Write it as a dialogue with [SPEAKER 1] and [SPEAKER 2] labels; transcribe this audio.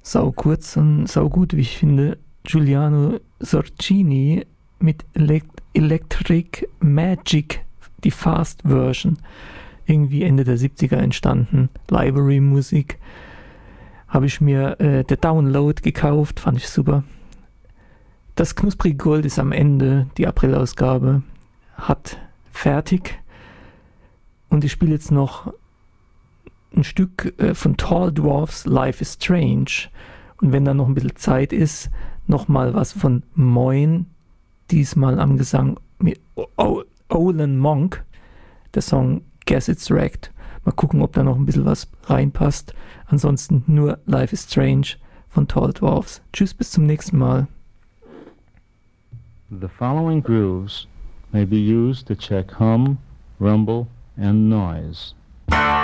[SPEAKER 1] sau kurz und sau gut, wie ich finde. Giuliano Sorcini mit Electric Magic, die Fast Version. Irgendwie Ende der 70er entstanden. Library-Musik. Habe ich mir der Download gekauft, fand ich super. Das Knusprige Gold ist am Ende, die April-Ausgabe, hat fertig. Und ich spiele jetzt noch ein Stück von Tall Dwarfs, Life is Strange. Und wenn da noch ein bisschen Zeit ist, nochmal was von Moin, diesmal am Gesang mit Olin Monk, der Song Guess It's Wrecked. Mal gucken, ob da noch ein bisschen was reinpasst. Ansonsten nur Life is Strange von Tall Dwarfs. Tschüss, bis zum nächsten Mal.
[SPEAKER 2] The following grooves may be used to check hum, rumble, and noise.